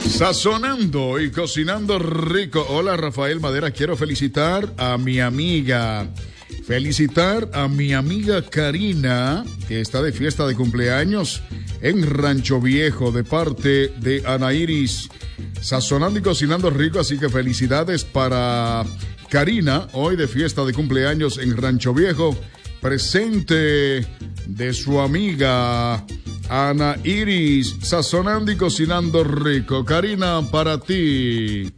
Sazonando y cocinando rico. Hola, Rafael Madera, quiero felicitar a mi amiga Karina, que está de fiesta de cumpleaños en Rancho Viejo, de parte de Ana Iris. Sazonando y cocinando rico, así que felicidades para Karina, hoy de fiesta de cumpleaños en Rancho Viejo, presente de su amiga Ana Iris, sazonando y cocinando rico. Karina, para ti.